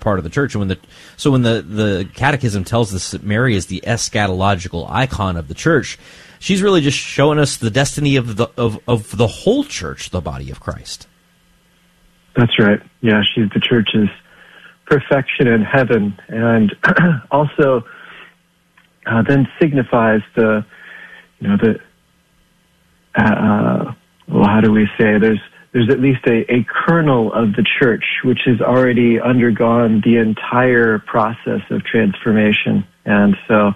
part of the church. And when the Catechism tells us that Mary is the eschatological icon of the church, she's really just showing us the destiny of the whole church, the body of Christ. That's right. Yeah, she's the church's perfection in heaven, and also then signifies how do we say, there's at least a kernel of the church which has already undergone the entire process of transformation. And so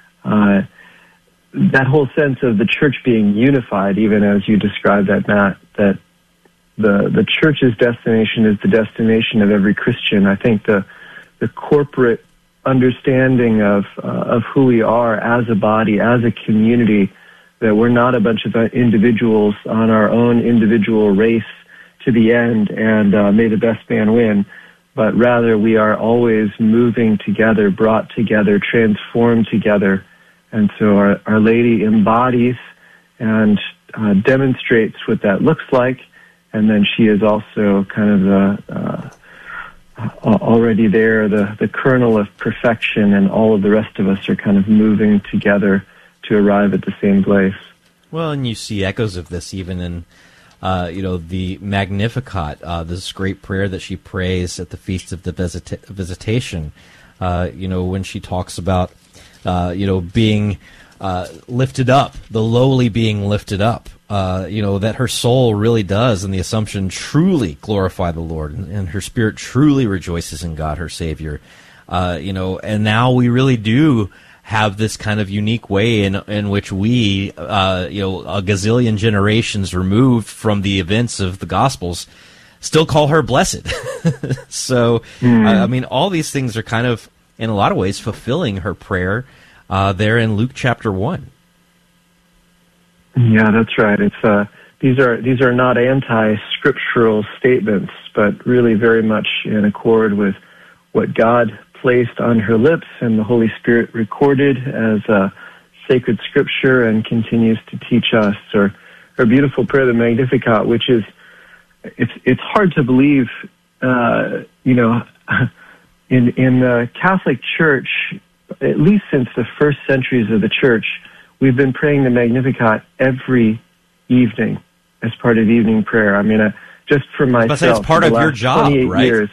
that whole sense of the church being unified, even as you described that, Matt, that the church's destination is the destination of every Christian. I think the corporate understanding of who we are as a body, as a community, that we're not a bunch of individuals on our own individual race to the end and may the best man win, but rather we are always moving together, brought together, transformed together. And so Our Lady embodies and demonstrates what that looks like, and then she is also kind of already there, the kernel of perfection, and all of the rest of us are kind of moving together to arrive at the same place. Well, and you see echoes of this even in, the Magnificat, this great prayer that she prays at the Feast of the Visitation, when she talks about, being lifted up, the lowly being lifted up, that her soul really does in the Assumption truly glorify the Lord, and her spirit truly rejoices in God, her Savior. And now we really do have this kind of unique way in which we, a gazillion generations removed from the events of the Gospels, still call her blessed. So, all these things are kind of, in a lot of ways, fulfilling her prayer there in Luke chapter 1. Yeah, that's right. It's these are not anti-scriptural statements, but really very much in accord with what God placed on her lips and the Holy Spirit recorded as sacred scripture and continues to teach us. Or her beautiful prayer, the Magnificat, which is, it's hard to believe, in the Catholic Church, at least since the first centuries of the Church, we've been praying the Magnificat every evening as part of evening prayer. I mean, just for myself, it's part of your job, right? Years,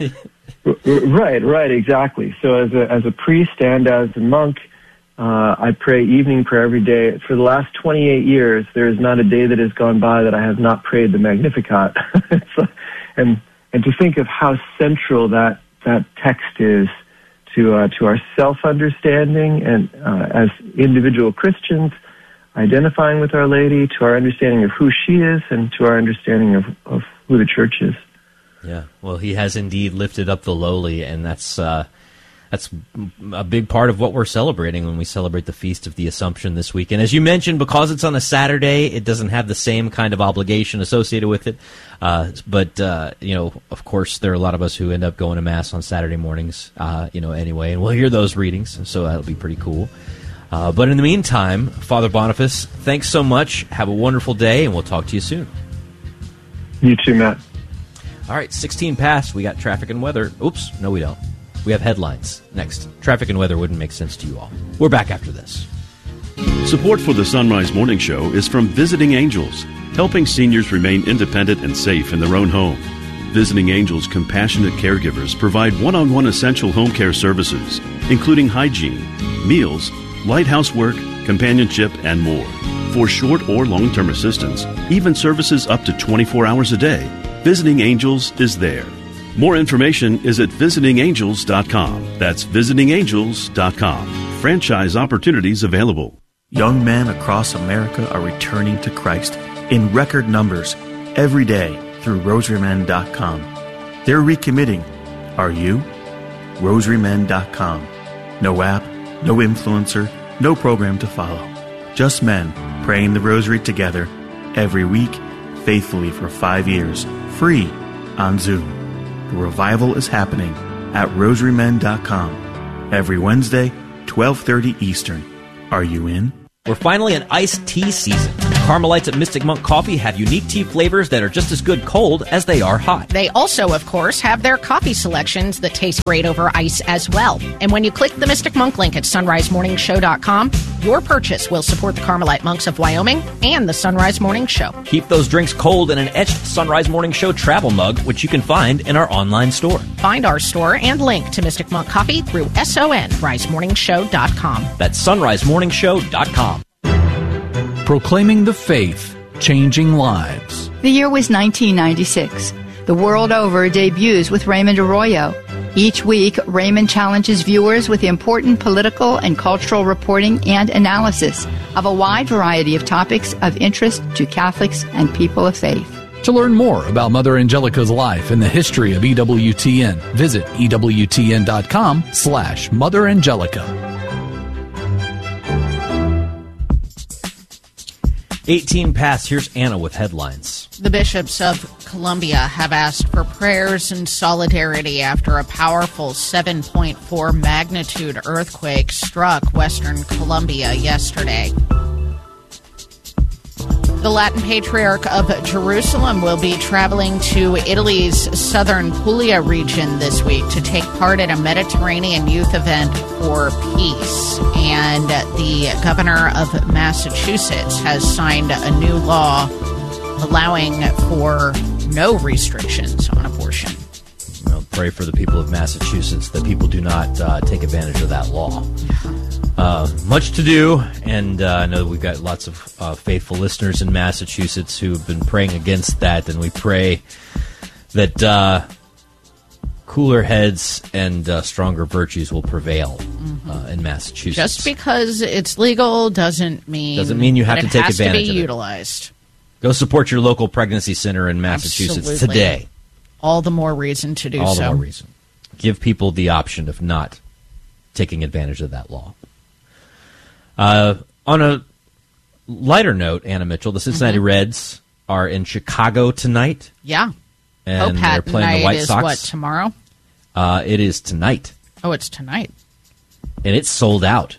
Right, exactly. So as a priest and as a monk, I pray evening prayer every day. For the last 28 years, there is not a day that has gone by that I have not prayed the Magnificat. and to think of how central that text is to our self-understanding and as individual Christians, identifying with Our Lady, to our understanding of who she is, and to our understanding of who the church is. Yeah, well, he has indeed lifted up the lowly, and that's a big part of what we're celebrating when we celebrate the Feast of the Assumption this week. And as you mentioned, because it's on a Saturday, it doesn't have the same kind of obligation associated with it. But of course, there are a lot of us who end up going to Mass on Saturday mornings, anyway, and we'll hear those readings, so that'll be pretty cool. But in the meantime, Father Boniface, thanks so much. Have a wonderful day, and we'll talk to you soon. You too, Matt. All right, 16 past. We got traffic and weather. Oops, no we don't. We have headlines. Next, traffic and weather wouldn't make sense to you all. We're back after this. Support for the Sunrise Morning Show is from Visiting Angels, helping seniors remain independent and safe in their own home. Visiting Angels compassionate caregivers provide one-on-one essential home care services, including hygiene, meals, light housework, companionship, and more. For short or long-term assistance, even services up to 24 hours a day, Visiting Angels is there. More information is at visitingangels.com. That's visitingangels.com. Franchise opportunities available. Young men across America are returning to Christ in record numbers every day through rosarymen.com. They're recommitting. Are you? rosarymen.com. No app, no influencer, no program to follow. Just men praying the rosary together every week, faithfully for 5 years, free on Zoom. The revival is happening at rosarymen.com every Wednesday, 12:30 Eastern. Are you in? We're finally in iced tea season. Carmelites at Mystic Monk Coffee have unique tea flavors that are just as good cold as they are hot. They also, of course, have their coffee selections that taste great over ice as well. And when you click the Mystic Monk link at sunrisemorningshow.com, your purchase will support the Carmelite Monks of Wyoming and the Sunrise Morning Show. Keep those drinks cold in an etched Sunrise Morning Show travel mug, which you can find in our online store. Find our store and link to Mystic Monk Coffee through sunrisemorningshow.com. That's sunrisemorningshow.com. Proclaiming the faith, changing lives. The year was 1996. The World Over debuts with Raymond Arroyo. Each week, Raymond challenges viewers with important political and cultural reporting and analysis of a wide variety of topics of interest to Catholics and people of faith. To learn more about Mother Angelica's life and the history of EWTN, visit EWTN.com/Mother Angelica. 18 past. Here's Anna with headlines. The bishops of Columbia have asked for prayers and solidarity after a powerful 7.4 magnitude earthquake struck western Colombia yesterday. The Latin Patriarch of Jerusalem will be traveling to Italy's southern Puglia region this week to take part in a Mediterranean youth event for peace. And the governor of Massachusetts has signed a new law allowing for no restrictions on abortion. Well, pray for the people of Massachusetts that people do not take advantage of that law. Much to do, and I know we've got lots of faithful listeners in Massachusetts who have been praying against that, and we pray that cooler heads and stronger virtues will prevail in Massachusetts. Just because it's legal doesn't mean you have to take advantage of it. It. Utilized. Go support your local pregnancy center in Massachusetts today. All the more reason to do so. All the more reason. Give people the option of not taking advantage of that law. On a lighter note, Anna Mitchell, the Cincinnati Reds are in Chicago tonight. Yeah. And they're playing the White Sox. What, tomorrow? It is tonight. Oh, it's tonight. And it's sold out,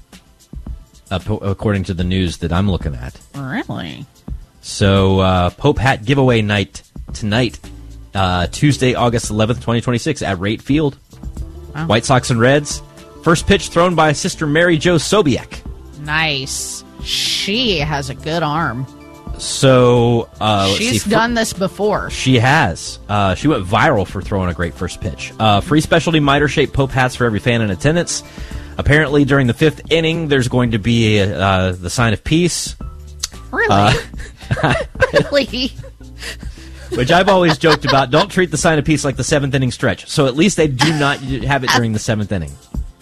according to the news that I'm looking at. Really? So, Pope Hat giveaway night tonight, Tuesday, August 11th, 2026, at Rate Field. Wow. White Sox and Reds. First pitch thrown by Sister Mary Jo Sobiek. Nice. She has a good arm. So, she's done this before. She has. She went viral for throwing a great first pitch. Free specialty miter-shaped Pope hats for every fan in attendance. Apparently, during the fifth inning, there's going to be the sign of peace. Really? Really? Which I've always joked about. Don't treat the sign of peace like the seventh inning stretch. So at least they do not have it during the seventh inning.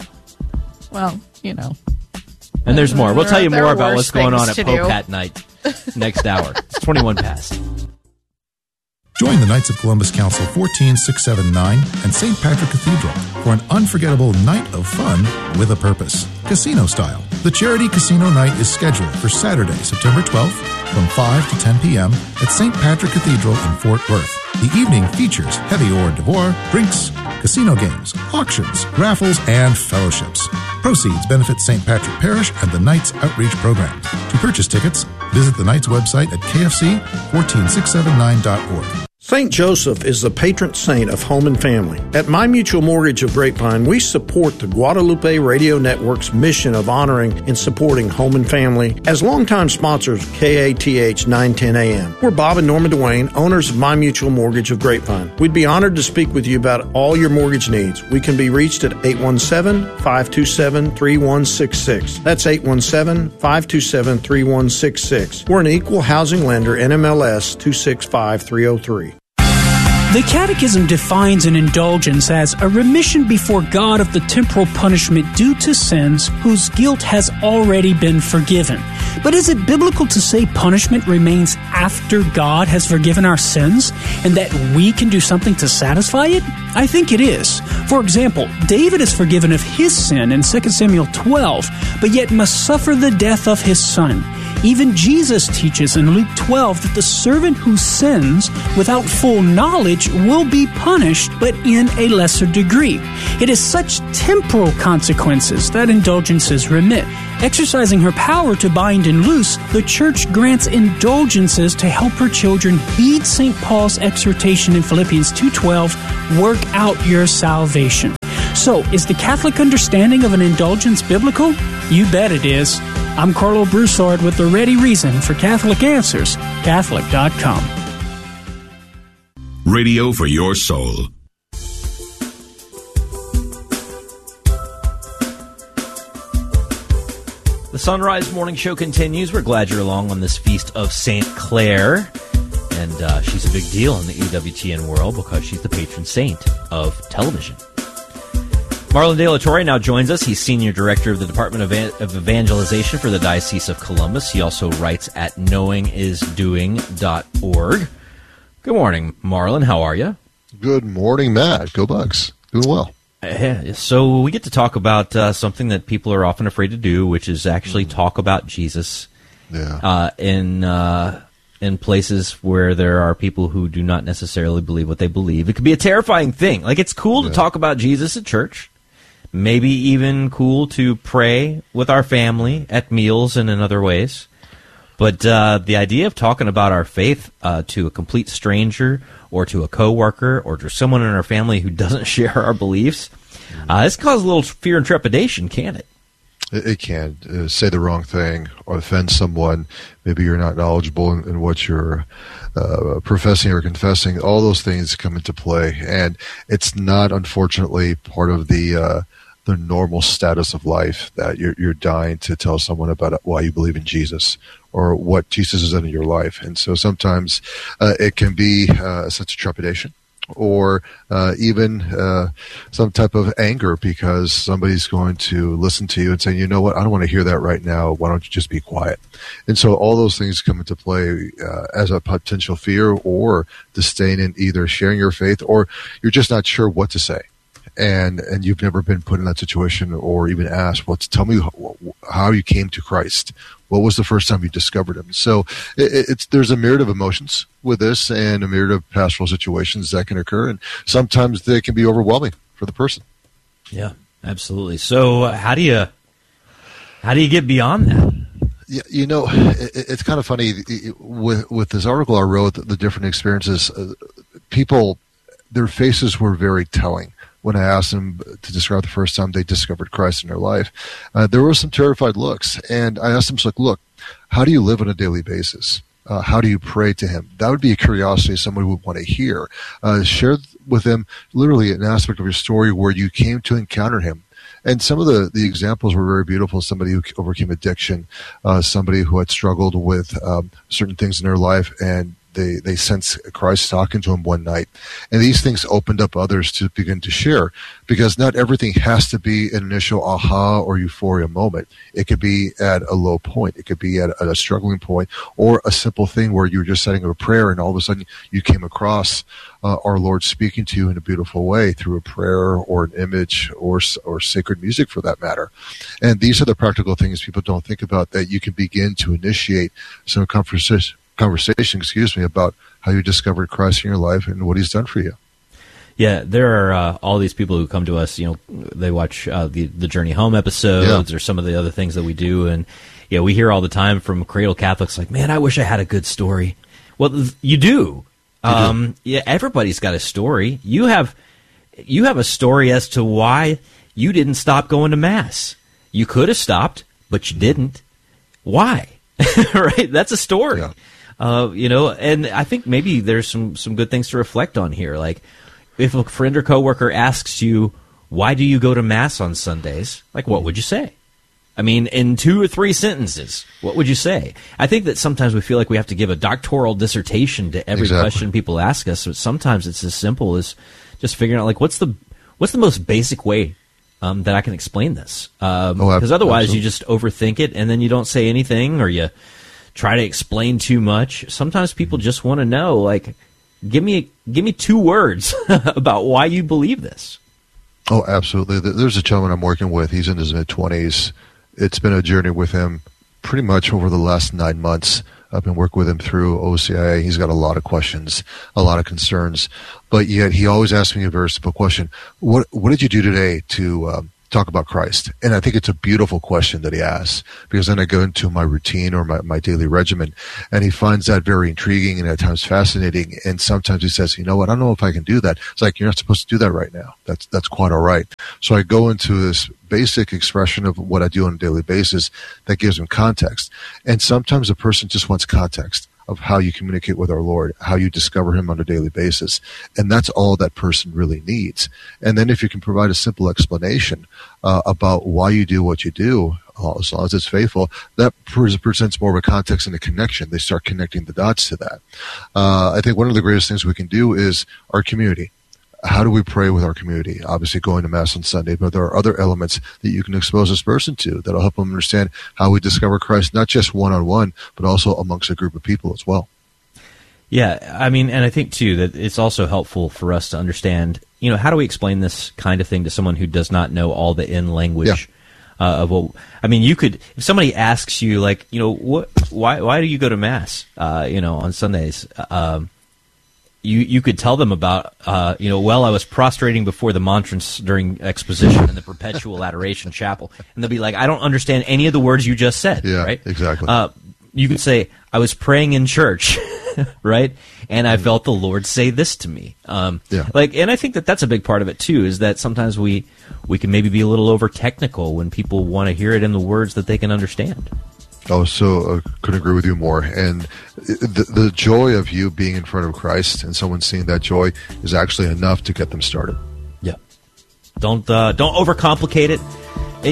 Well, you know. And there's more. We'll tell you more about what's going on at to Pope do. Hat Night next hour. It's 21 past. Join the Knights of Columbus Council 14679 and St. Patrick Cathedral for an unforgettable night of fun with a purpose. Casino style. The Charity Casino Night is scheduled for Saturday, September 12th from 5 to 10 p.m. at St. Patrick Cathedral in Fort Worth. The evening features heavy hors d'oeuvre, drinks, casino games, auctions, raffles, and fellowships. Proceeds benefit St. Patrick Parish and the Knights Outreach Program. To purchase tickets, visit the Knights website at kfc14679.org. St. Joseph is the patron saint of home and family. At My Mutual Mortgage of Grapevine, we support the Guadalupe Radio Network's mission of honoring and supporting home and family as longtime sponsors of KATH 910 AM. We're Bob and Norma Duane, owners of My Mutual Mortgage of Grapevine. We'd be honored to speak with you about all your mortgage needs. We can be reached at 817-527-3166. That's 817-527-3166. We're an equal housing lender, NMLS 265303. The Catechism defines an indulgence as a remission before God of the temporal punishment due to sins whose guilt has already been forgiven. But is it biblical to say punishment remains after God has forgiven our sins and that we can do something to satisfy it? I think it is. For example, David is forgiven of his sin in 2 Samuel 12, but yet must suffer the death of his son. Even Jesus teaches in Luke 12 that the servant who sins without full knowledge will be punished, but in a lesser degree. It is such temporal consequences that indulgences remit. Exercising her power to bind and loose, the Church grants indulgences to help her children heed St. Paul's exhortation in Philippians 2:12, work out your salvation. So, is the Catholic understanding of an indulgence biblical? You bet it is. I'm Carlo Broussard with the ready reason for Catholic Answers, Catholic.com. Radio for your soul. The Sunrise Morning Show continues. We're glad you're along on this feast of St. Clare. And she's a big deal in the EWTN world because she's the patron saint of television. Marlon De La Torre now joins us. He's Senior Director of the Department of Evangelization for the Diocese of Columbus. He also writes at knowingisdoing.org. Good morning, Marlon. How are you? Good morning, Matt. Go Bucks. Doing well. So we get to talk about something that people are often afraid to do, which is actually talk about Jesus in places where there are people who do not necessarily believe what they believe. It could be a terrifying thing. Like, it's cool to talk about Jesus at church. Maybe even cool to pray with our family at meals and in other ways. But the idea of talking about our faith to a complete stranger or to a coworker or to someone in our family who doesn't share our beliefs, this causes a little fear and trepidation, can't it? It can. Say the wrong thing or offend someone. Maybe you're not knowledgeable in what you're professing or confessing. All those things come into play. And it's not, unfortunately, part of the normal status of life that you're dying to tell someone about why you believe in Jesus or what Jesus has done in your life. And so sometimes it can be a sense of trepidation or even some type of anger because somebody's going to listen to you and say, you know what, I don't want to hear that right now. Why don't you just be quiet? And so all those things come into play as a potential fear or disdain in either sharing your faith or you're just not sure what to say. And you've never been put in that situation or even asked, tell me how you came to Christ. What was the first time you discovered him? So there's a myriad of emotions with this and a myriad of pastoral situations that can occur. And sometimes they can be overwhelming for the person. Yeah, absolutely. So how do you get beyond that? Yeah, you know, it's kind of funny with this article I wrote, the different experiences, people, their faces were very telling. When I asked them to describe the first time they discovered Christ in their life, there were some terrified looks. And I asked them, look, how do you live on a daily basis? How do you pray to him? That would be a curiosity somebody would want to hear. Share with them literally an aspect of your story where you came to encounter him. And some of the examples were very beautiful. Somebody who overcame addiction, somebody who had struggled with certain things in their life, and they sensed Christ talking to him one night. And these things opened up others to begin to share, because not everything has to be an initial aha or euphoria moment. It could be at a low point. It could be at a struggling point, or a simple thing where you were just setting up a prayer and all of a sudden you came across our Lord speaking to you in a beautiful way through a prayer or an image or sacred music for that matter. And these are the practical things people don't think about, that you can begin to initiate some conversation, about how you discovered Christ in your life and what he's done for you. Yeah, there are all these people who come to us, they watch the Journey Home episodes or some of the other things that we do, and we hear all the time from cradle Catholics like, man, I wish I had a good story. Well, you do. Yeah, everybody's got a story. You have a story as to why you didn't stop going to Mass. You could have stopped, but you didn't. Why? Right? That's a story. Yeah. And I think maybe there's some good things to reflect on here. Like, if a friend or coworker asks you, why do you go to Mass on Sundays? Like, what would you say? I mean, in 2 or 3 sentences, what would you say? I think that sometimes we feel like we have to give a doctoral dissertation to every question people ask us. But sometimes it's as simple as just figuring out, like, what's the most basic way that I can explain this? Because otherwise you just overthink it and then you don't say anything, or you try to explain too much. Sometimes people just want to know, like, give me 2 words about why you believe this. Oh, absolutely. There's a gentleman I'm working with. He's in his mid-20s. It's been a journey with him pretty much over the last 9 months, I've been working with him through OCIA. He's got a lot of questions, a lot of concerns, but yet he always asks me a very simple question. What did you do today to talk about Christ? And I think it's a beautiful question that he asks, because then I go into my routine or my daily regimen, and he finds that very intriguing and at times fascinating. And sometimes he says, you know what, I don't know if I can do that. It's like, you're not supposed to do that right now. That's quite all right. So I go into this basic expression of what I do on a daily basis that gives him context. And sometimes a person just wants context of how you communicate with our Lord, how you discover him on a daily basis. And that's all that person really needs. And then if you can provide a simple explanation about why you do what you do, as long as it's faithful, that presents more of a context and a connection. They start connecting the dots to that. I think one of the greatest things we can do is our community. How do we pray with our community? Obviously going to Mass on Sunday, but there are other elements that you can expose this person to that'll help them understand how we discover Christ, not just one-on-one, but also amongst a group of people as well. Yeah, I mean, and I think, too, that it's also helpful for us to understand, how do we explain this kind of thing to someone who does not know all the in language of what, I mean, you could, if somebody asks you, like, why do you go to Mass, on Sundays? You could tell them about, I was prostrating before the monstrance during exposition in the Perpetual Adoration Chapel. And they'll be like, I don't understand any of the words you just said. Yeah, right? Exactly. You could say, I was praying in church, right? And I felt the Lord say this to me. And I think that's a big part of it, too, is that sometimes we can maybe be a little over technical when people want to hear it in the words that they can understand. Oh, so couldn't agree with you more. And the joy of you being in front of Christ and someone seeing that joy is actually enough to get them started. Yeah. Don't overcomplicate it, and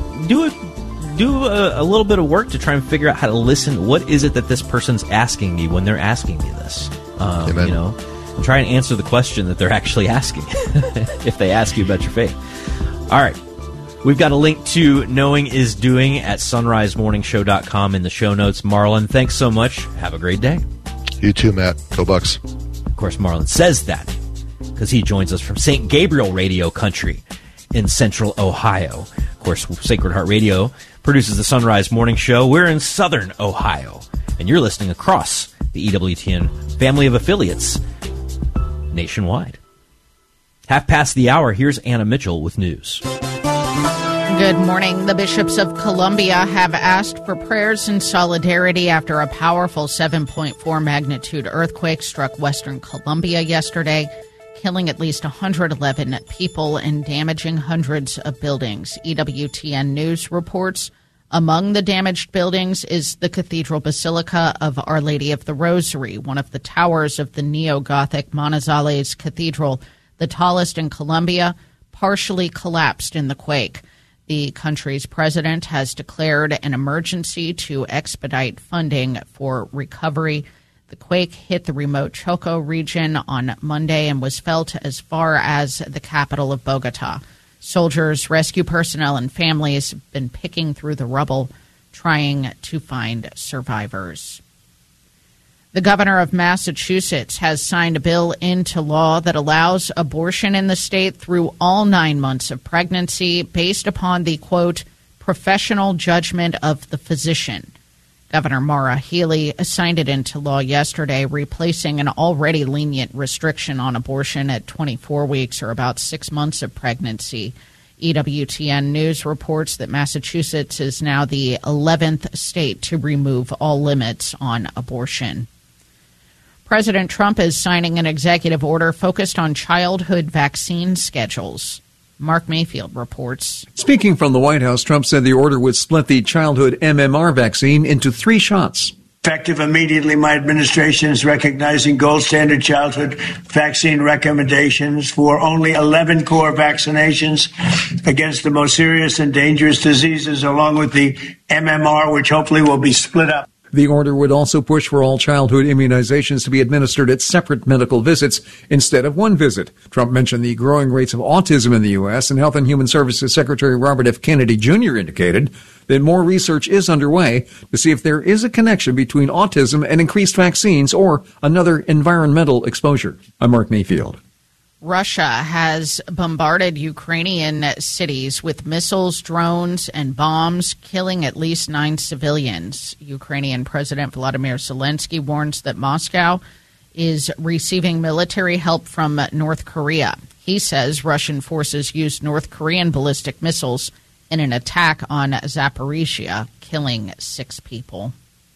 do a little bit of work to try and figure out how to listen. What is it that this person's asking me when they're asking me this? Amen. And try and answer the question that they're actually asking if they ask you about your faith. All right. We've got a link to Knowing is Doing at sunrisemorningshow.com in the show notes. Marlon, thanks so much. Have a great day. You too, Matt. Go Bucks. Of course, Marlon says that because he joins us from St. Gabriel Radio Country in central Ohio. Of course, Sacred Heart Radio produces the Sunrise Morning Show. We're in southern Ohio, and you're listening across the EWTN family of affiliates nationwide. 5:30. Here's Anna Mitchell with news. Good morning. The bishops of Colombia have asked for prayers and solidarity after a powerful 7.4 magnitude earthquake struck western Colombia yesterday, killing at least 111 people and damaging hundreds of buildings. EWTN News reports among the damaged buildings is the Cathedral Basilica of Our Lady of the Rosary, one of the towers of the neo-Gothic Manizales Cathedral, the tallest in Colombia, partially collapsed in the quake. The country's president has declared an emergency to expedite funding for recovery. The quake hit the remote Choco region on Monday and was felt as far as the capital of Bogota. Soldiers, rescue personnel, and families have been picking through the rubble, trying to find survivors. The governor of Massachusetts has signed a bill into law that allows abortion in the state through all 9 months of pregnancy based upon the, quote, professional judgment of the physician. Governor Maura Healey signed it into law yesterday, replacing an already lenient restriction on abortion at 24 weeks or about 6 months of pregnancy. EWTN News reports that Massachusetts is now the 11th state to remove all limits on abortion. President Trump is signing an executive order focused on childhood vaccine schedules. Mark Mayfield reports. Speaking from the White House, Trump said the order would split the childhood MMR vaccine into 3 shots. Effective immediately, my administration is recognizing gold standard childhood vaccine recommendations for only 11 core vaccinations against the most serious and dangerous diseases, along with the MMR, which hopefully will be split up. The order would also push for all childhood immunizations to be administered at separate medical visits instead of one visit. Trump mentioned the growing rates of autism in the U.S., and Health and Human Services Secretary Robert F. Kennedy Jr. indicated that more research is underway to see if there is a connection between autism and increased vaccines or another environmental exposure. I'm Mark Mayfield. Russia has bombarded Ukrainian cities with missiles, drones, and bombs, killing at least 9 civilians. Ukrainian President Volodymyr Zelensky warns that Moscow is receiving military help from North Korea. He says Russian forces used North Korean ballistic missiles in an attack on Zaporizhia, killing 6 people.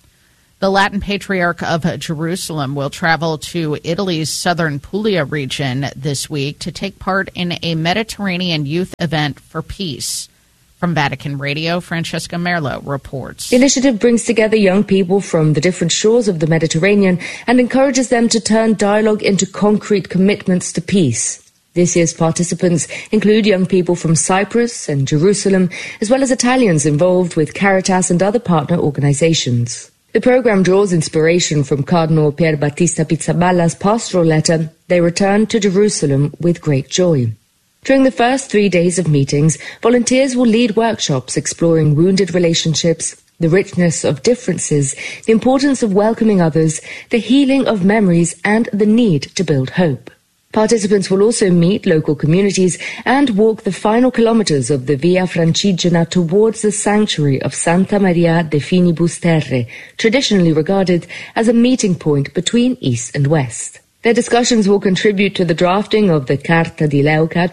The Latin Patriarch of Jerusalem will travel to Italy's southern Puglia region this week to take part in a Mediterranean youth event for peace. From Vatican Radio, Francesca Merlo reports. The initiative brings together young people from the different shores of the Mediterranean and encourages them to turn dialogue into concrete commitments to peace. This year's participants include young people from Cyprus and Jerusalem, as well as Italians involved with Caritas and other partner organizations. The program draws inspiration from Cardinal Pier Battista Pizzaballa's pastoral letter, "They returned to Jerusalem with great joy." During the first 3 days of meetings, volunteers will lead workshops exploring wounded relationships, the richness of differences, the importance of welcoming others, the healing of memories, and the need to build hope. Participants will also meet local communities and walk the final kilometers of the Via Francigena towards the sanctuary of Santa Maria de Finibus Terre, traditionally regarded as a meeting point between East and West. Their discussions will contribute to the drafting of the Carta di Leuca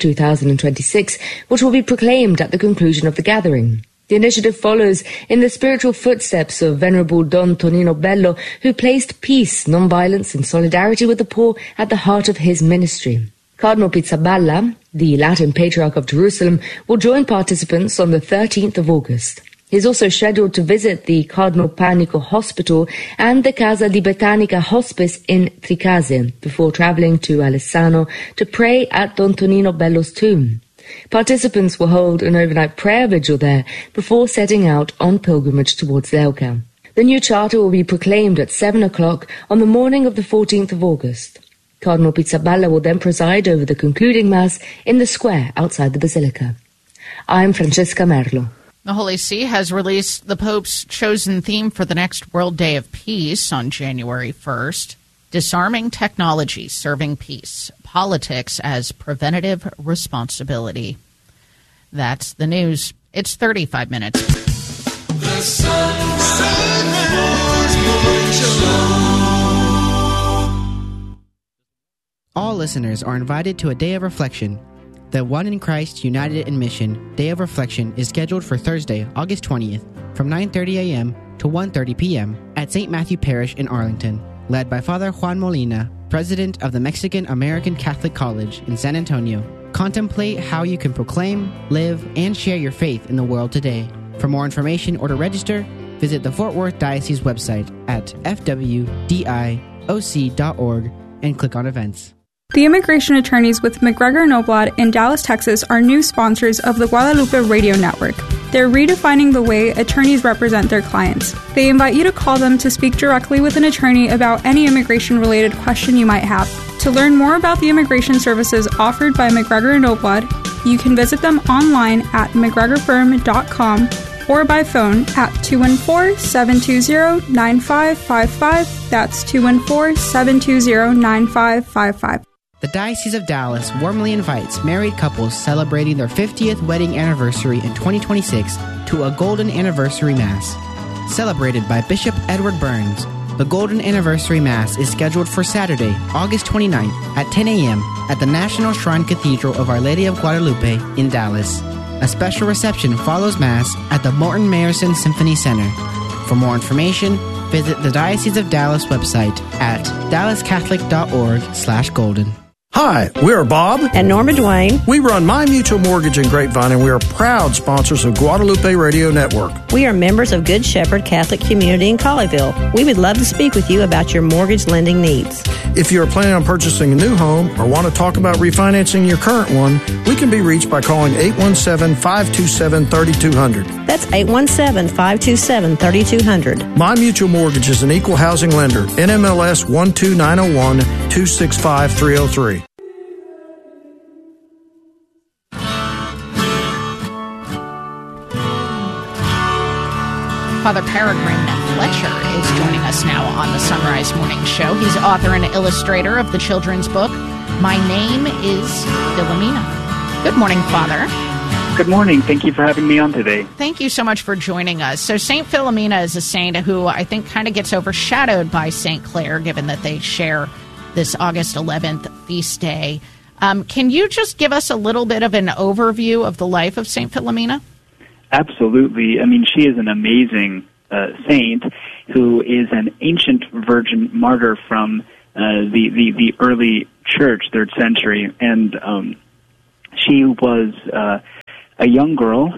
2026, which will be proclaimed at the conclusion of the gathering. The initiative follows in the spiritual footsteps of Venerable Don Tonino Bello, who placed peace, non-violence and solidarity with the poor at the heart of his ministry. Cardinal Pizzaballa, the Latin Patriarch of Jerusalem, will join participants on the 13th of August. He is also scheduled to visit the Cardinal Panico Hospital and the Casa di Betanica Hospice in Tricase before traveling to Alessano to pray at Don Tonino Bello's tomb. Participants will hold an overnight prayer vigil there before setting out on pilgrimage towards Leuca. The new charter will be proclaimed at 7 o'clock on the morning of the 14th of August. Cardinal Pizzaballa will then preside over the concluding Mass in the square outside the Basilica. I'm Francesca Merlo. The Holy See has released the Pope's chosen theme for the next World Day of Peace on January 1st, Disarming Technology, Serving Peace, Politics as Preventative Responsibility. That's the news. It's 35 minutes. The Sunrise Morning Show. All listeners are invited to a day of reflection. The One in Christ United in Mission Day of Reflection is scheduled for Thursday, August 20th from 9:30 a.m. to 1:30 p.m. at St. Matthew Parish in Arlington, led by Father Juan Molina, President of the Mexican American Catholic College in San Antonio. Contemplate how you can proclaim, live, and share your faith in the world today. For more information or to register, visit the Fort Worth Diocese website at fwdioc.org and click on events. The immigration attorneys with McGregor & Noblad in Dallas, Texas are new sponsors of the Guadalupe Radio Network. They're redefining the way attorneys represent their clients. They invite you to call them to speak directly with an attorney about any immigration-related question you might have. To learn more about the immigration services offered by McGregor & Noblad, you can visit them online at mcgregorfirm.com or by phone at 214-720-9555. That's 214-720-9555. The Diocese of Dallas warmly invites married couples celebrating their 50th wedding anniversary in 2026 to a Golden Anniversary Mass. Celebrated by Bishop Edward Burns, the Golden Anniversary Mass is scheduled for Saturday, August 29th at 10 a.m. at the National Shrine Cathedral of Our Lady of Guadalupe in Dallas. A special reception follows Mass at the Morton Mayerson Symphony Center. For more information, visit the Diocese of Dallas website at dallascatholic.org/golden. Hi, we are Bob and Norma Dwayne. We run My Mutual Mortgage in Grapevine, and we are proud sponsors of Guadalupe Radio Network. We are members of Good Shepherd Catholic Community in Colleyville. We would love to speak with you about your mortgage lending needs. If you are planning on purchasing a new home or want to talk about refinancing your current one, we can be reached by calling 817-527-3200. That's 817-527-3200. My Mutual Mortgage is an equal housing lender. NMLS 12901 265303. Father Peregrine Fletcher is joining us now on the Sunrise Morning Show. He's author and illustrator of the children's book, My name is Philomena. Good morning, Father. Good morning. Thank you for having me on today. Thank you so much for joining us. So St. Philomena is a saint who I think kind of gets overshadowed by St. Clare, given that they share this August 11th feast day. Can you just give us a little bit of an overview of the life of St. Philomena? Absolutely. I mean, she is an amazing saint who is an ancient virgin martyr from the early church, 3rd century. And she was a young girl,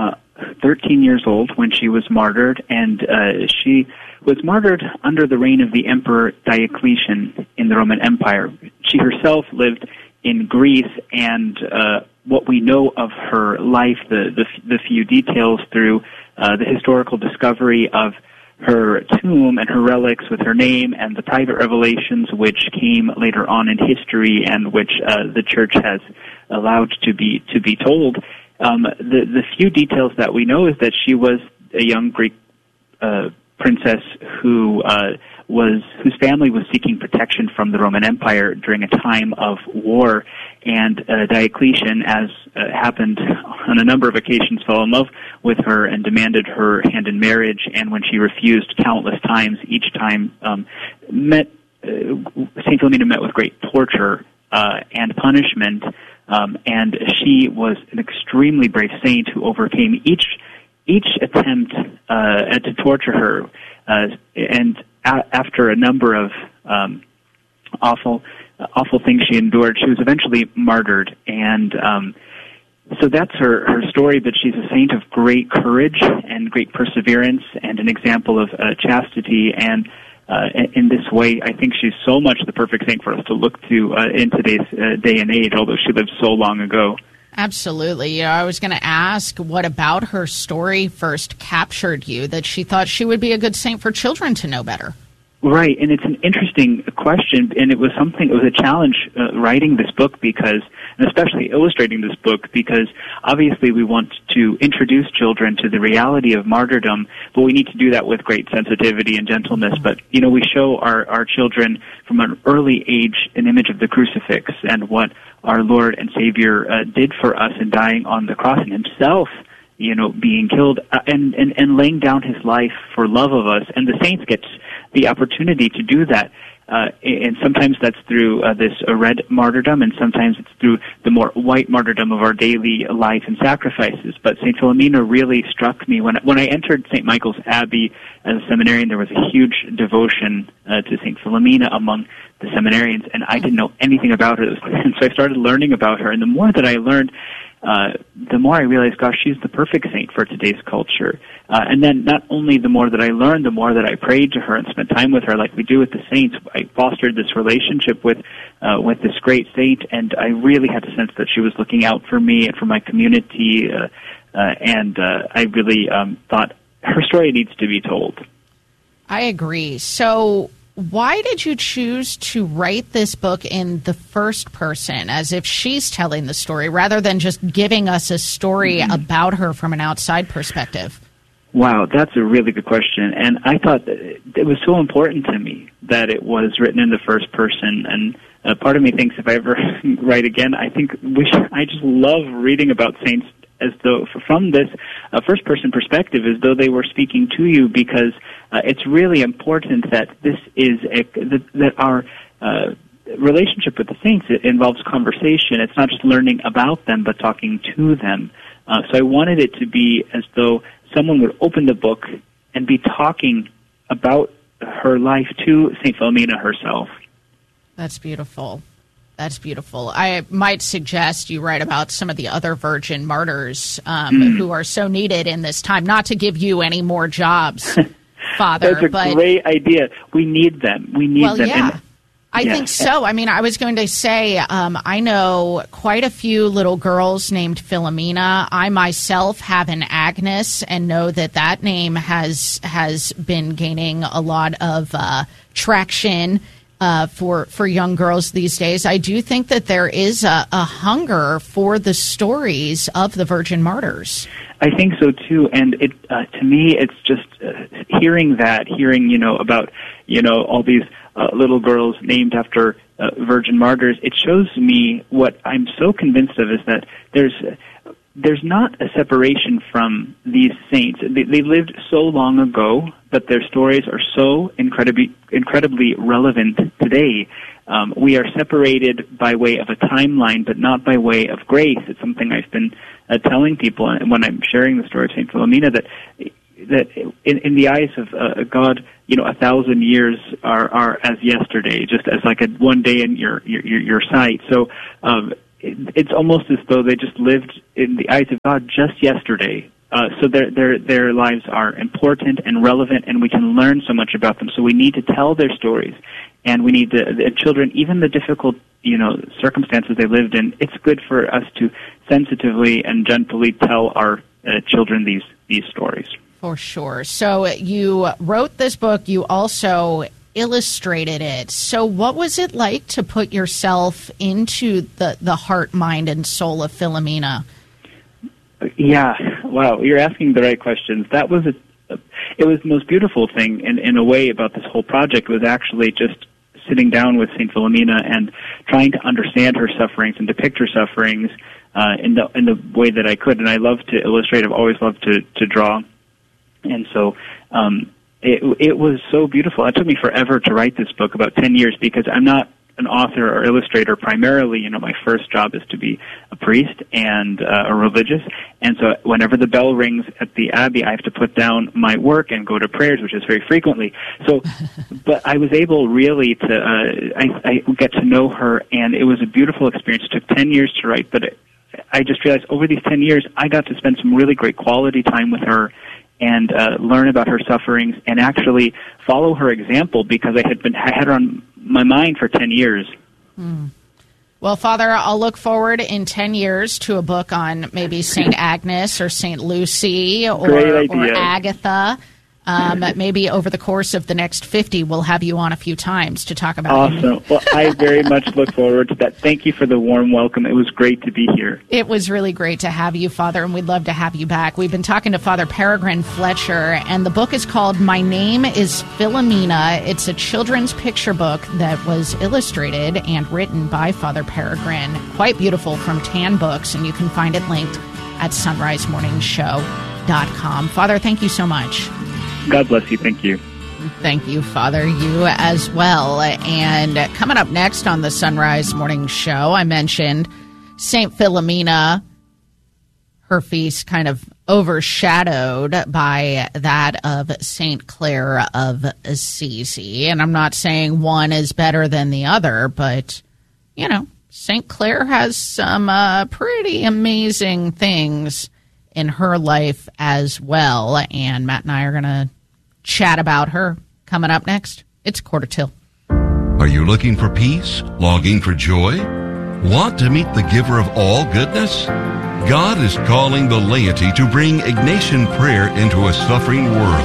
13 years old, when she was martyred, and she was martyred under the reign of the Emperor Diocletian in the Roman Empire. She herself lived in Greece, and what we know of her life, the few details through the historical discovery of her tomb and her relics with her name and the private revelations which came later on in history and which the church has allowed to be told. The few details that we know is that she was a young Greek princess whose family was seeking protection from the Roman Empire during a time of war, and Diocletian, as happened on a number of occasions, fell in love with her and demanded her hand in marriage, and when she refused countless times, each time St. Philomena met with great torture and punishment, and she was an extremely brave saint who overcame each attempt to torture her, and after a number of awful things she endured, she was eventually martyred. And so that's her story, but she's a saint of great courage and great perseverance and an example of chastity. And in this way, I think she's so much the perfect saint for us to look to in today's day and age, although she lived so long ago. Absolutely. I was going to ask, what about her story first captured you, that she thought she would be a good saint for children to know better? Right, and it's an interesting question, and it was a challenge writing this book because, and especially illustrating this book, because obviously we want to introduce children to the reality of martyrdom, but we need to do that with great sensitivity and gentleness. But, we show our children from an early age an image of the crucifix and what our Lord and Savior did for us in dying on the cross, and himself, being killed and laying down his life for love of us. And the saints get the opportunity to do that. And sometimes that's through this red martyrdom, and sometimes it's through the more white martyrdom of our daily life and sacrifices. But St. Philomena really struck me. When I entered St. Michael's Abbey as a seminarian, there was a huge devotion to St. Philomena among the seminarians, and I didn't know anything about her. And so I started learning about her, and the more that I learned, the more I realized, gosh, she's the perfect saint for today's culture. And then not only the more that I learned, the more that I prayed to her and spent time with her like we do with the saints. I fostered this relationship with this great saint, and I really had a sense that she was looking out for me and for my community, and I really thought her story needs to be told. I agree. So why did you choose to write this book in the first person, as if she's telling the story, rather than just giving us a story about her from an outside perspective? Wow, that's a really good question. And I thought that it was so important to me that it was written in the first person. And part of me thinks if I ever write again, I just love reading about saints as though from this first-person perspective, as though they were speaking to you, because it's really important that this is that our relationship with the saints, it involves conversation. It's not just learning about them, but talking to them. So I wanted it to be as though someone would open the book and be talking about her life to St. Philomena herself. That's beautiful. That's beautiful. I might suggest you write about some of the other virgin martyrs who are so needed in this time. Not to give you any more jobs, Father. That's a great idea. We need them. We need them. Yeah. I think so. I mean, I was going to say, I know quite a few little girls named Philomena. I myself have an Agnes and know that name has been gaining a lot of traction for young girls these days. I do think that there is a hunger for the stories of the Virgin Martyrs. I think so too, and it to me, it's just hearing about all these little girls named after Virgin Martyrs. It shows me what I'm so convinced of is that there's not a separation from these saints. They lived so long ago, but their stories are so incredibly relevant today. We are separated by way of a timeline, but not by way of grace. It's something I've been telling people when I'm sharing the story of St. Philomena, that in the eyes of God, 1,000 years are as yesterday, just as like one day in your sight. So it's almost as though they just lived in the eyes of God just yesterday. So their lives are important and relevant, and we can learn so much about them. So we need to tell their stories, and we need the children, even the difficult circumstances they lived in. It's good for us to sensitively and gently tell our children these stories. For sure. So you wrote this book. You also illustrated it. So what was it like to put yourself into the heart, mind, and soul of Philomena? Yeah, wow, you're asking the right questions. That was it was the most beautiful thing in a way about this whole project was actually just sitting down with St. Philomena and trying to understand her sufferings and depict her sufferings in the way that I could. And I love to illustrate. I've always loved to draw. And so it was so beautiful. It took me forever to write this book, about 10 years, because I'm not an author or illustrator primarily. My first job is to be a priest and a religious. And so whenever the bell rings at the Abbey, I have to put down my work and go to prayers, which is very frequently. So, but I was able really to, I get to know her, and it was a beautiful experience. It took 10 years to write, but I just realized over these 10 years, I got to spend some really great quality time with her and learn about her sufferings and actually follow her example, because I had her on my mind for 10 years. Well, Father, I'll look forward in 10 years to a book on maybe St. Agnes or St. Lucy or Agatha. Maybe over the course of the next 50, we'll have you on a few times to talk about it. Awesome. Well, I very much look forward to that. Thank you for the warm welcome. It was great to be here. It was really great to have you, Father, and we'd love to have you back. We've been talking to Father Peregrine Fletcher, and the book is called My Name is Philomena. It's a children's picture book that was illustrated and written by Father Peregrine. Quite beautiful, from Tan Books, and you can find it linked at sunrisemorningshow.com. Father, thank you so much. God bless you. Thank you. Thank you, Father. You as well. And coming up next on the Sunrise Morning Show, I mentioned St. Philomena, her feast kind of overshadowed by that of St. Clare of Assisi. And I'm not saying one is better than the other, but, St. Clare has some pretty amazing things in her life as well. And Matt and I are going to chat about her coming up next. It's 1:45. Are you looking for peace? Longing for joy? Want to meet the giver of all goodness? God is calling the laity to bring Ignatian prayer into a suffering world.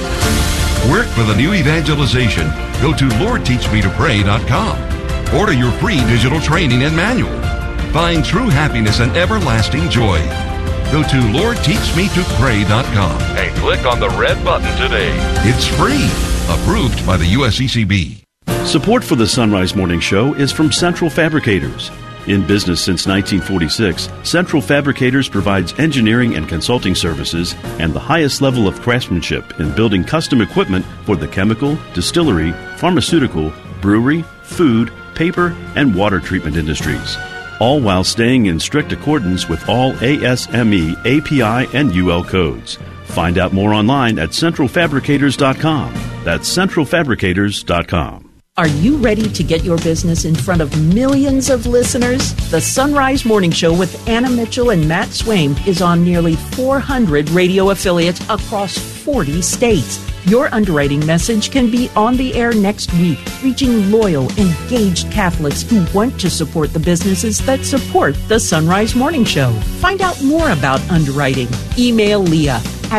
Work for the new evangelization. Go to LordTeachMeToPray.com. Order your free digital training and manual. Find true happiness and everlasting joy. Go to LordTeachMeToPray.com and click on the red button today. It's free. Approved by the USCCB. Support for the Sunrise Morning Show is from Central Fabricators. In business since 1946, Central Fabricators provides engineering and consulting services and the highest level of craftsmanship in building custom equipment for the chemical, distillery, pharmaceutical, brewery, food, paper, and water treatment industries, all while staying in strict accordance with all ASME, API, and UL codes. Find out more online at centralfabricators.com. That's centralfabricators.com. Are you ready to get your business in front of millions of listeners? The Sunrise Morning Show with Anna Mitchell and Matt Swaim is on nearly 400 radio affiliates across 40 states. Your underwriting message can be on the air next week, reaching loyal, engaged Catholics who want to support the businesses that support the Sunrise Morning Show. Find out more about underwriting. Email Leah at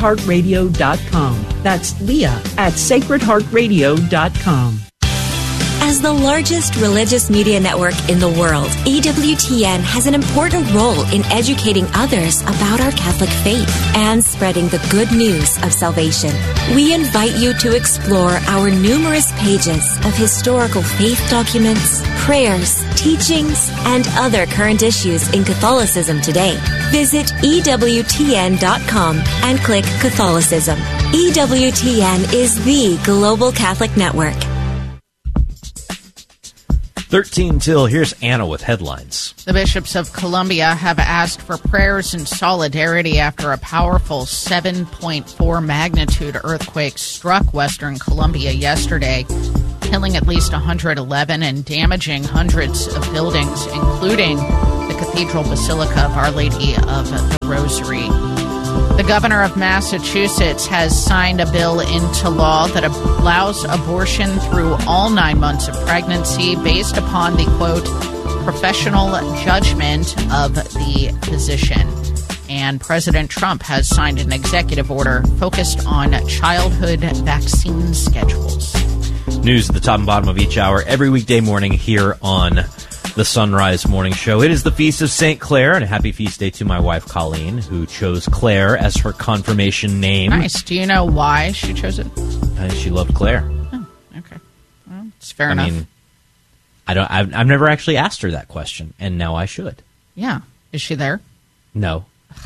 sacredheartradio.com. That's Leah at sacredheartradio.com. As the largest religious media network in the world, EWTN has an important role in educating others about our Catholic faith and spreading the good news of salvation. We invite you to explore our numerous pages of historical faith documents, prayers, teachings, and other current issues in Catholicism today. Visit EWTN.com and click Catholicism. EWTN is the global Catholic network. 13 till, here's Anna with headlines. The bishops of Colombia have asked for prayers and solidarity after a powerful 7.4 magnitude earthquake struck western Colombia yesterday, killing at least 111 and damaging hundreds of buildings, including the Cathedral Basilica of Our Lady of the Rosary. The governor of Massachusetts has signed a bill into law that allows abortion through all 9 months of pregnancy based upon the, quote, professional judgment of the physician. And President Trump has signed an executive order focused on childhood vaccine schedules. News at the top and bottom of each hour every weekday morning here on the Sunrise Morning Show. It is the Feast of St. Clair, and a happy feast day to my wife, Colleen, who chose Claire as her confirmation name. Nice. Do you know why she chose it? She loved Claire. Oh, okay. Well, it's fair enough. I mean, I've never actually asked her that question, and now I should. Yeah. Is she there? No.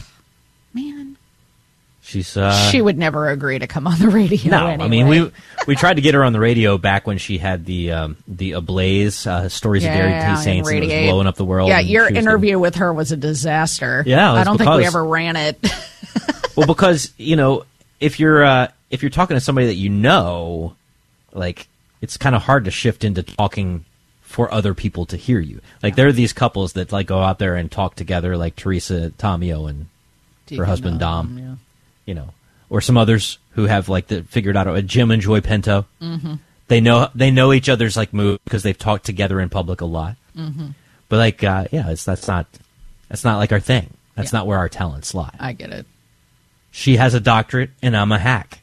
Man. She's she would never agree to come on the radio. No, anyway. I mean we tried to get her on the radio back when she had the Ablaze Stories of Dairy Tea Saints and it was blowing up the world. Yeah, your interview with her was a disaster. Yeah, I don't think we ever ran it. Well, because if you're talking to somebody that you know, like it's kind of hard to shift into talking for other people to hear you. Like there are these couples that like go out there and talk together, like Teresa Tomeo and her husband Dom. Yeah. Or some others who have like figured out Jim and Joy Pinto. Mm-hmm. They know each other's like move because they've talked together in public a lot. Mm-hmm. But like, that's not like our thing. That's not where our talents lie. I get it. She has a doctorate and I'm a hack.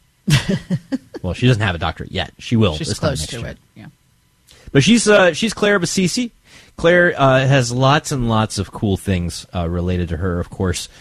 Well, she doesn't have a doctorate yet. She will. She's close to it. Yeah. But she's Claire of Assisi. Claire has lots and lots of cool things related to her. Of course,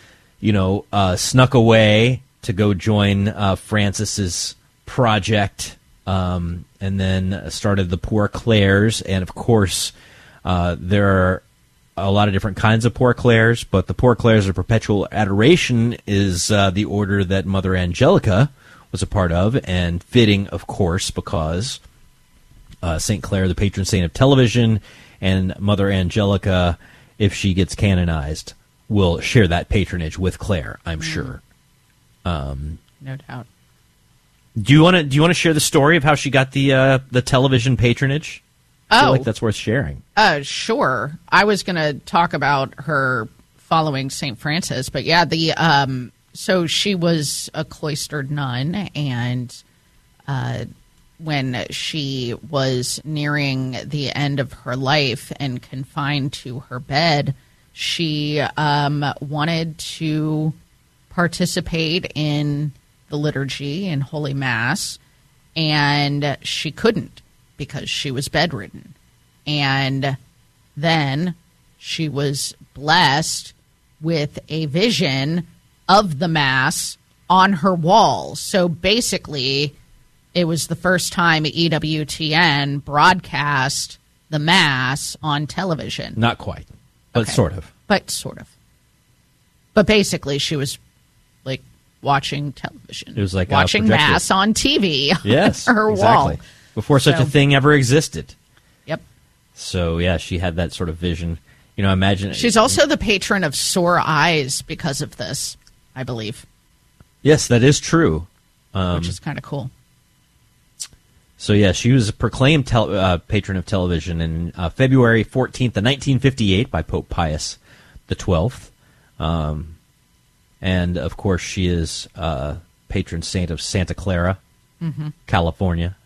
snuck away to go join Francis's project, and then started the Poor Clares. And of course, there are a lot of different kinds of Poor Clares, but the Poor Clares of Perpetual Adoration is the order that Mother Angelica was a part of, and fitting, of course, because St. Clair, the patron saint of television, and Mother Angelica, if she gets canonized, will share that patronage with Claire, I'm sure. No doubt. Do you want to share the story of how she got the television patronage? I feel like that's worth sharing. Sure. I was going to talk about her following St. Francis, but yeah, so she was a cloistered nun, and when she was nearing the end of her life and confined to her bed, she wanted to participate in the liturgy and Holy Mass, and she couldn't because she was bedridden. And then she was blessed with a vision of the Mass on her wall. So basically, it was the first time EWTN broadcast the Mass on television. Not quite, but sort of. But basically, she was like watching television. It was like watching Mass on TV. Yes, on her exactly. wall. Before such a thing ever existed. Yep. So yeah, she had that sort of vision. Imagine she's also the patron of sore eyes because of this, I believe. Yes, that is true. Which is kind of cool. So yeah, she was a proclaimed patron of television in February 14th, 1958, by Pope Pius XII. And of course, she is patron saint of Santa Clara, California.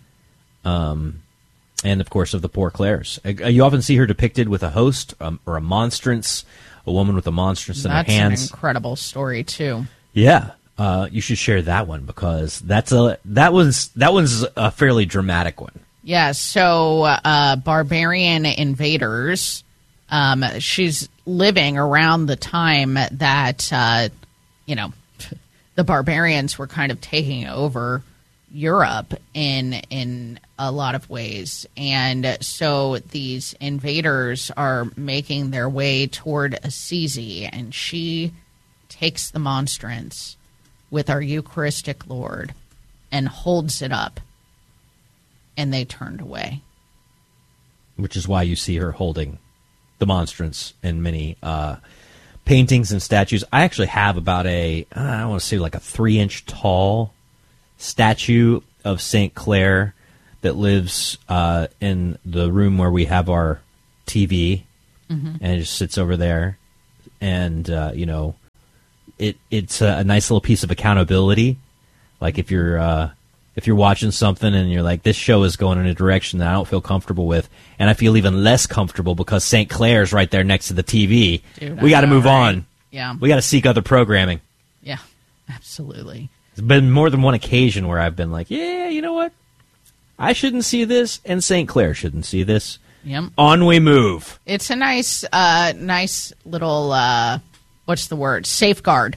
And of course, of the Poor Clares. You often see her depicted with a host or a monstrance, a woman with a monstrance in her hands. That's an incredible story too. Yeah. You should share that one because that one's a fairly dramatic one. Yeah, so barbarian invaders. She's living around the time that, the barbarians were kind of taking over Europe in a lot of ways. And so these invaders are making their way toward Assisi, and she takes the monstrance with our Eucharistic Lord and holds it up, and they turned away. Which is why you see her holding the monstrance in many paintings and statues. I actually have about I want to say like a 3-inch tall statue of St. Clair that lives in the room where we have our TV, and it just sits over there. And, it's a nice little piece of accountability. Like if you're watching something and you're like, this show is going in a direction that I don't feel comfortable with, and I feel even less comfortable because St. Clair's right there next to the TV. Dude, we got to move on. Yeah. We got to seek other programming. Yeah, absolutely. There's been more than one occasion where I've been like, yeah, you know what? I shouldn't see this, and St. Clair shouldn't see this. Yep. On we move. It's a nice little, what's the word? Safeguard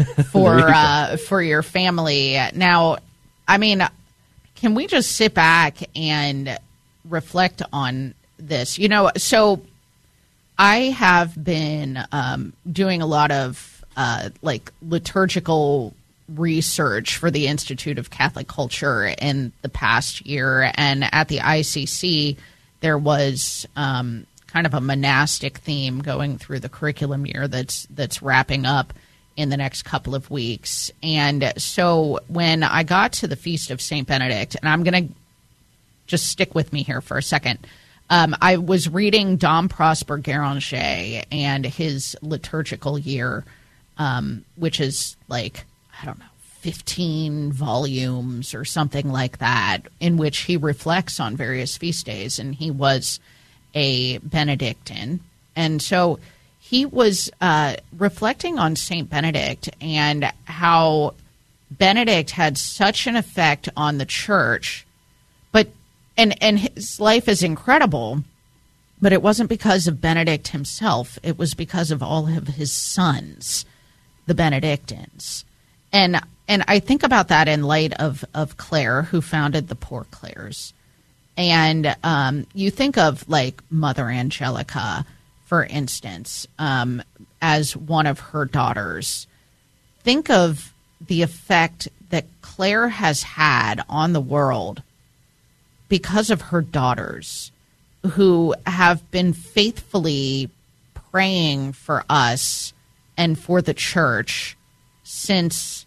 for your family. Now, I mean, can we just sit back and reflect on this? So I have been doing a lot of liturgical research for the Institute of Catholic Culture in the past year, and at the ICC there was kind of a monastic theme going through the curriculum year that's wrapping up in the next couple of weeks. And so when I got to the Feast of St. Benedict, and I'm going to just stick with me here for a second, I was reading Dom Prosper Guéranger and his liturgical year, which is like, I don't know, 15 volumes or something like that, in which he reflects on various feast days. And he was a Benedictine. And so he was reflecting on St. Benedict and how Benedict had such an effect on the church. But and his life is incredible, but it wasn't because of Benedict himself. It was because of all of his sons, the Benedictines. And I think about that in light of Clare, who founded the Poor Clares. And you think of like Mother Angelica, for instance, as one of her daughters. Think of the effect that Clare has had on the world because of her daughters, who have been faithfully praying for us and for the church since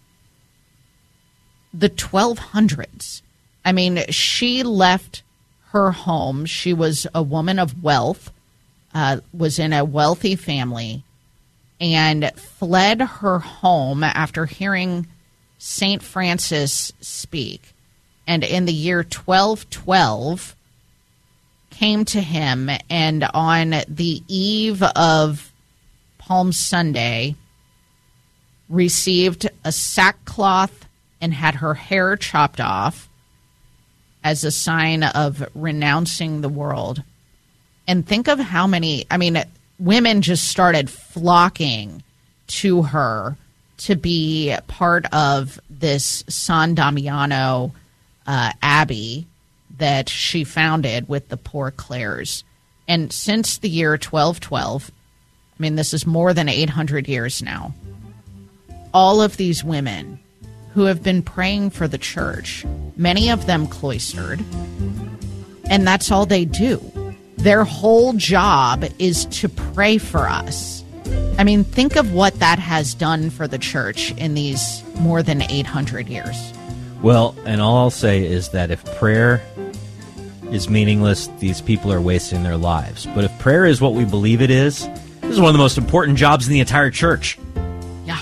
the 1200s. I mean, she left her home. She was a woman of wealth, was in a wealthy family, and fled her home after hearing St. Francis speak. And in the year 1212, came to him, and on the eve of Palm Sunday, received a sackcloth and had her hair chopped off as a sign of renouncing the world. And think of how many, women just started flocking to her to be part of this San Damiano abbey that she founded with the Poor Clares. And since the year 1212, this is more than 800 years now, all of these women who have been praying for the church, many of them cloistered, and that's all they do. Their whole job is to pray for us. Think of what that has done for the church in these more than 800 years. Well, and all I'll say is that if prayer is meaningless, these people are wasting their lives. But if prayer is what we believe it is, this is one of the most important jobs in the entire church. Yeah.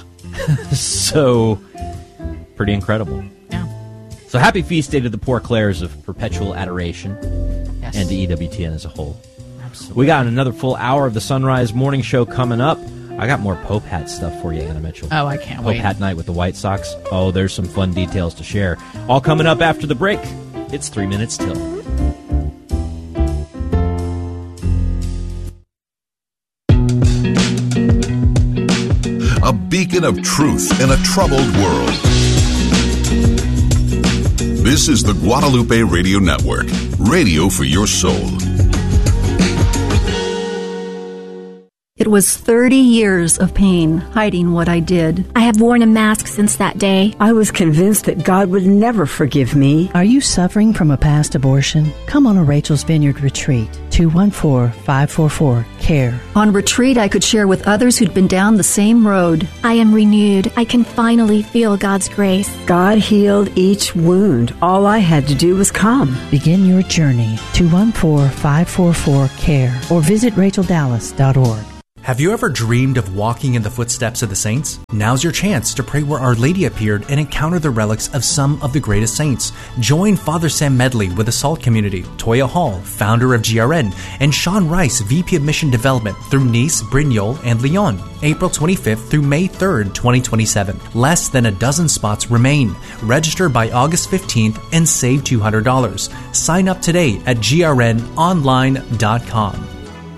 So, pretty incredible. Yeah. So happy feast day to the Poor Clares of Perpetual Adoration. Yes. And to EWTN as a whole. Absolutely. We got another full hour of the Sunrise Morning Show coming up. I got more Pope Hat stuff for you, Anna Mitchell. Oh, I can't wait. Pope Hat night with the White Sox. Oh, there's some fun details to share. All coming up after the break. It's 3 minutes till. a beacon of truth in a troubled world. This is the Guadalupe Radio Network, radio for your soul. It was 30 years of pain hiding what I did. I have worn a mask since that day. I was convinced that God would never forgive me. Are you suffering from a past abortion? Come on a Rachel's Vineyard retreat. 214-544-CARE. On retreat, I could share with others who'd been down the same road. I am renewed. I can finally feel God's grace. God healed each wound. All I had to do was come. Begin your journey. 214-544-CARE or visit racheldallas.org. Have you ever dreamed of walking in the footsteps of the saints? Now's your chance to pray where Our Lady appeared and encounter the relics of some of the greatest saints. Join Father Sam Medley with the Salt Community, Toya Hall, founder of GRN, and Sean Rice, VP of Mission Development through Nice, Brignoles, and Lyon, April 25th through May 3rd, 2027. Less than a dozen spots remain. Register by August 15th and save $200. Sign up today at grnonline.com.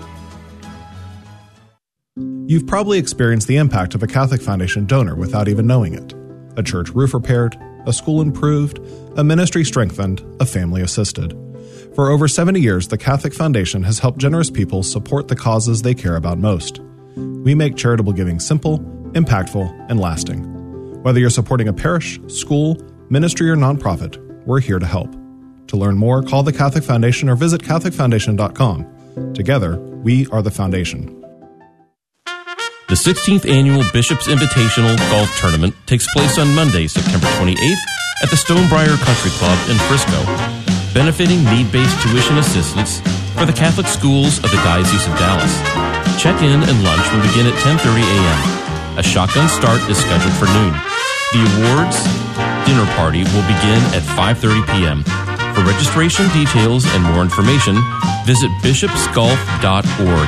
You've probably experienced the impact of a Catholic Foundation donor without even knowing it. A church roof repaired, a school improved, a ministry strengthened, a family assisted. For over 70 years, the Catholic Foundation has helped generous people support the causes they care about most. We make charitable giving simple, impactful, and lasting. Whether you're supporting a parish, school, ministry, or nonprofit, we're here to help. To learn more, call the Catholic Foundation or visit CatholicFoundation.com. Together, we are the Foundation. The 16th Annual Bishop's Invitational Golf Tournament takes place on Monday, September 28th at the Stonebriar Country Club in Frisco, benefiting need-based tuition assistance for the Catholic schools of the Diocese of Dallas. Check-in and lunch will begin at 10:30 a.m. A shotgun start is scheduled for noon. The awards dinner party will begin at 5:30 p.m. For registration details and more information, visit bishopsgolf.org.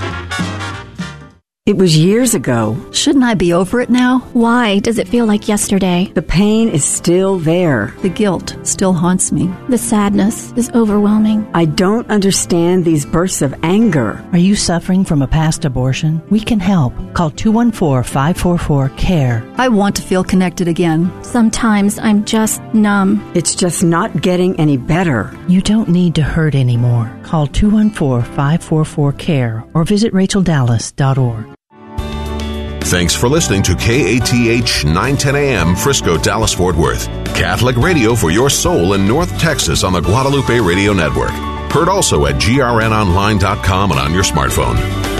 It was years ago. Shouldn't I be over it now? Why does it feel like yesterday? The pain is still there. The guilt still haunts me. The sadness is overwhelming. I don't understand these bursts of anger. Are you suffering from a past abortion? We can help. Call 214-544-CARE. I want to feel connected again. Sometimes I'm just numb. It's just not getting any better. You don't need to hurt anymore. Call 214-544-CARE or visit racheldallas.org. Thanks for listening to KATH 910 AM Frisco, Dallas, Fort Worth. Catholic radio for your soul in North Texas on the Guadalupe Radio Network. Heard also at grnonline.com and on your smartphone.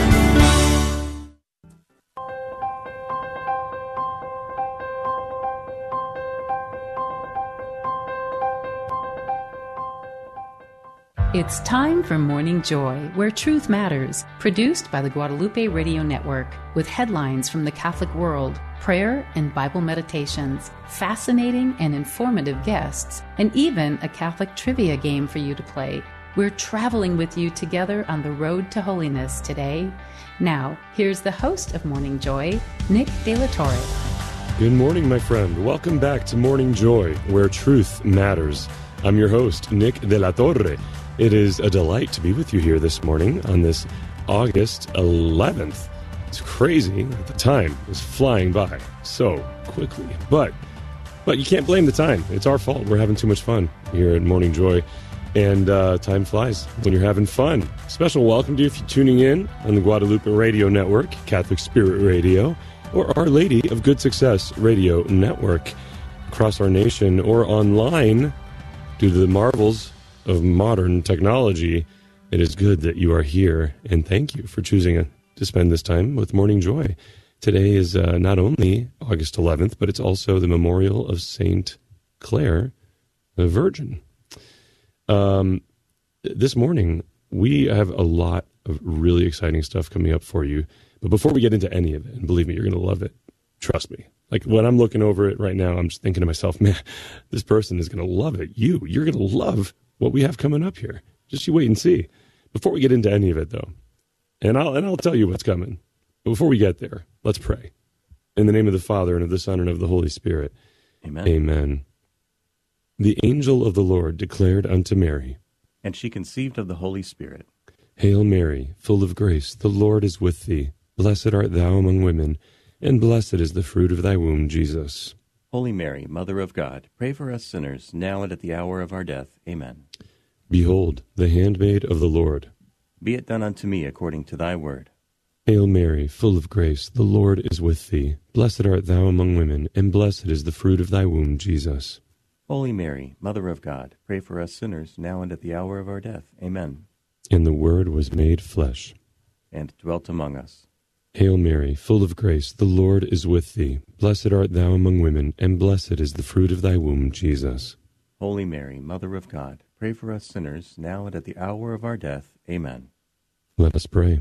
It's time for Morning Joy, where truth matters, produced by the Guadalupe Radio Network, with headlines from the Catholic world, prayer and Bible meditations, fascinating and informative guests, and even a Catholic trivia game for you to play. We're traveling with you together on the road to holiness today. Now, here's the host of Morning Joy, Nick De La Torre. Good morning, my friend. Welcome back to Morning Joy, where truth matters. I'm your host, Nick De La Torre. It is a delight to be with you here this morning on this August 11th. It's crazy that the time is flying by so quickly. But you can't blame the time. It's our fault. We're having too much fun here at Morning Joy. And time flies when you're having fun. Special welcome to you if you're tuning in on the Guadalupe Radio Network, Catholic Spirit Radio, or Our Lady of Good Success Radio Network across our nation, or online due to the marvels of modern technology. It is good that you are here, and thank you for choosing to spend this time with Morning Joy. Today is not only August 11th, but it's also the memorial of Saint Clare, the Virgin. This morning, we have a lot of really exciting stuff coming up for you. But before we get into any of it, and believe me, you're going to love it. Trust me. Like, when I'm looking over it right now, I'm just thinking to myself, man, this person is going to love it. You're going to love what we have coming up here. Just you wait and see. Before we get into any of it, though, and I'll tell you what's coming. But before we get there, let's pray. In the name of the Father, and of the Son, and of the Holy Spirit. Amen. Amen. The angel of the Lord declared unto Mary, and she conceived of the Holy Spirit. Hail Mary, full of grace, the Lord is with thee. Blessed art thou among women, and blessed is the fruit of thy womb, Jesus. Holy Mary, Mother of God, pray for us sinners, now and at the hour of our death. Amen. Behold, the handmaid of the Lord. Be it done unto me according to thy word. Hail Mary, full of grace, the Lord is with thee. Blessed art thou among women, and blessed is the fruit of thy womb, Jesus. Holy Mary, Mother of God, pray for us sinners, now and at the hour of our death. Amen. And the Word was made flesh, and dwelt among us. Hail Mary, full of grace, the Lord is with thee. Blessed art thou among women, and blessed is the fruit of thy womb, Jesus. Holy Mary, Mother of God, pray for us sinners, now and at the hour of our death. Amen. Let us pray.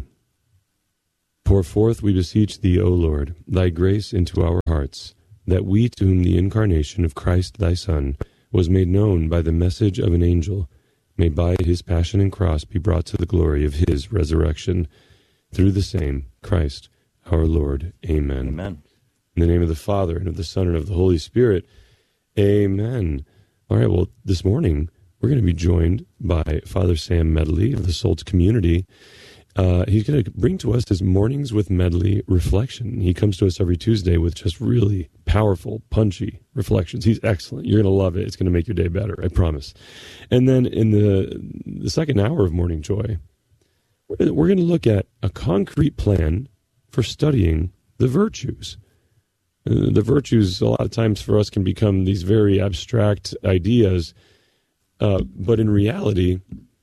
Pour forth, we beseech thee, O Lord, thy grace into our hearts, that we, to whom the incarnation of Christ thy Son was made known by the message of an angel, may by his passion and cross be brought to the glory of his resurrection. Through the same Christ our Lord. Amen. Amen. In the name of the Father, and of the Son, and of the Holy Spirit. Amen. All right, well, this morning we're going to be joined by Father Sam Medley of the Solts community. He's going to bring to us his Mornings with Medley reflection. He comes to us every Tuesday with just really powerful, punchy reflections. He's excellent. You're going to love it. It's going to make your day better, I promise. And then in the second hour of Morning Joy, we're going to look at a concrete plan for studying the virtues. The virtues, a lot of times for us, can become these very abstract ideas, but in reality,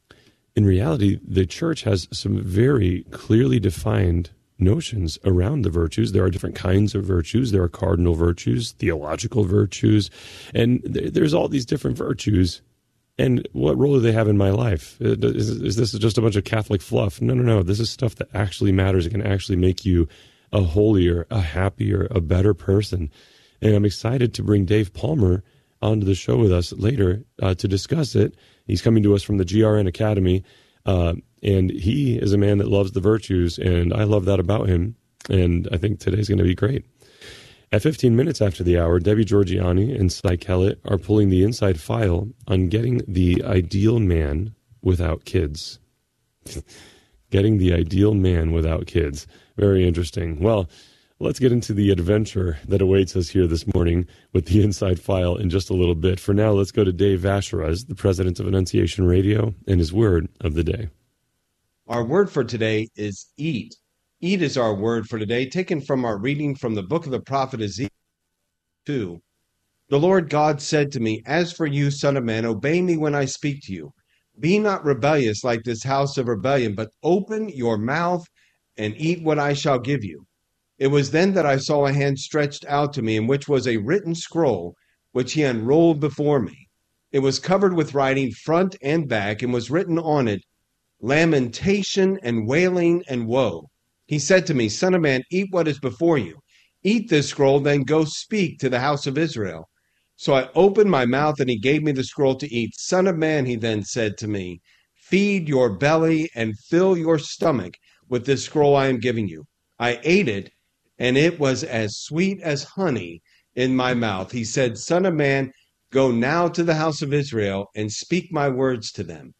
the church has some very clearly defined notions around the virtues. There are different kinds of virtues. There are cardinal virtues, theological virtues, and there's all these different virtues. And what role do they have in my life? Is this just a bunch of Catholic fluff? No. This is stuff that actually matters. It can actually make you a holier, a happier, a better person. And I'm excited to bring Dave Palmer onto the show with us later to discuss it. He's coming to us from the GRN Academy, and he is a man that loves the virtues, and I love that about him, and I think today's going to be great. At 15 minutes after the hour, Debbie Georgiani and Cy Kellett are pulling the inside file on getting the ideal man without kids. Getting the ideal man without kids. Very interesting. Well, let's get into the adventure that awaits us here this morning with the inside file in just a little bit. For now, let's go to Dave Vacherez, the president of Annunciation Radio, and his word of the day. Our word for today is eat. Eat is our word for today, taken from our reading from the book of the prophet Ezekiel 2. The Lord God said to me, "As for you, son of man, obey me when I speak to you. Be not rebellious like this house of rebellion, but open your mouth and eat what I shall give you." It was then that I saw a hand stretched out to me, in which was a written scroll, which he unrolled before me. It was covered with writing front and back, and was written on it, lamentation and wailing and woe. He said to me, "Son of man, eat what is before you. Eat this scroll, then go speak to the house of Israel." So I opened my mouth, and he gave me the scroll to eat. "Son of man," he then said to me, "feed your belly and fill your stomach with this scroll I am giving you." I ate it, and it was as sweet as honey in my mouth. He said, "Son of man, go now to the house of Israel and speak my words to them."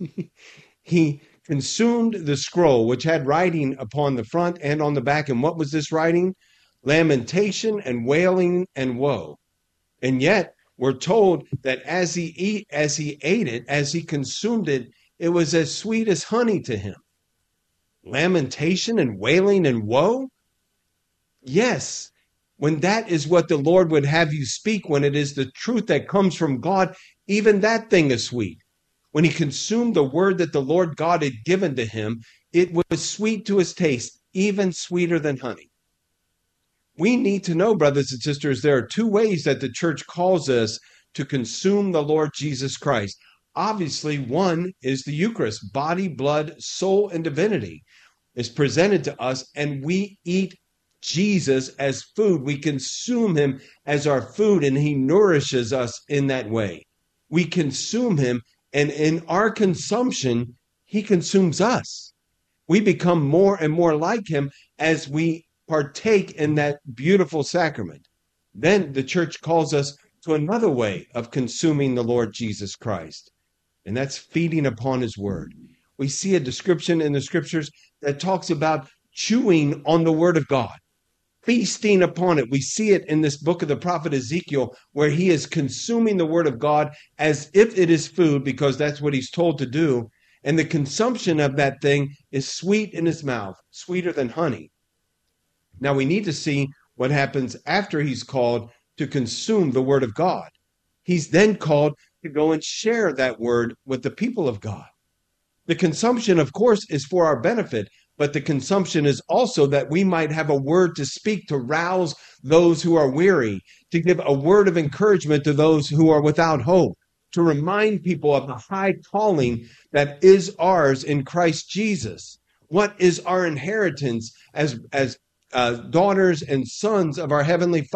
He consumed the scroll, which had writing upon the front and on the back. And what was this writing? Lamentation and wailing and woe. And yet we're told that as he ate it, as he consumed it, it was as sweet as honey to him. Lamentation and wailing and woe? Yes, when that is what the Lord would have you speak, when it is the truth that comes from God, even that thing is sweet. When he consumed the word that the Lord God had given to him, it was sweet to his taste, even sweeter than honey. We need to know, brothers and sisters, there are two ways that the church calls us to consume the Lord Jesus Christ. Obviously, one is the Eucharist, body, blood, soul, and divinity is presented to us, and we eat Jesus as food. We consume him as our food, and he nourishes us in that way. We consume him, and in our consumption, he consumes us. We become more and more like him as we partake in that beautiful sacrament. Then the church calls us to another way of consuming the Lord Jesus Christ, and that's feeding upon his word. We see a description in the scriptures that talks about chewing on the word of God. feasting upon it. We see it in this book of the prophet Ezekiel, where he is consuming the word of God as if it is food, because that's what he's told to do. And the consumption of that thing is sweet in his mouth, sweeter than honey. Now we need to see what happens after he's called to consume the word of God. He's then called to go and share that word with the people of God. The consumption, of course, is for our benefit, but the consumption is also that we might have a word to speak, to rouse those who are weary, to give a word of encouragement to those who are without hope, to remind people of the high calling that is ours in Christ Jesus. What is our inheritance as daughters and sons of our Heavenly Father?